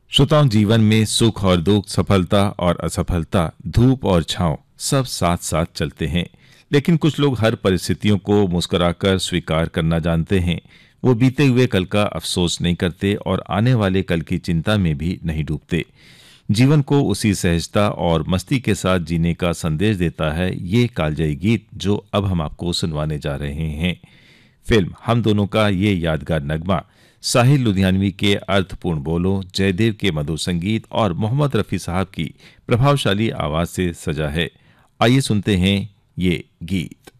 श्रोताओं, जीवन में सुख और दुख, सफलता और असफलता, धूप और छांव सब साथ साथ चलते हैं। लेकिन कुछ लोग हर परिस्थितियों को मुस्कुराकर स्वीकार करना जानते हैं। वो बीते हुए कल का अफसोस नहीं करते और आने वाले कल की चिंता में भी नहीं डूबते। जीवन को उसी सहजता और मस्ती के साथ जीने का संदेश देता है ये कालजयी गीत जो अब हम आपको सुनवाने जा रहे हैं। फिल्म हम दोनों का ये यादगार नगमा साहिल लुधियानवी के अर्थपूर्ण बोलों, जयदेव के मधुर संगीत और मोहम्मद रफ़ी साहब की प्रभावशाली आवाज से सजा है। आइए सुनते हैं ये गीत।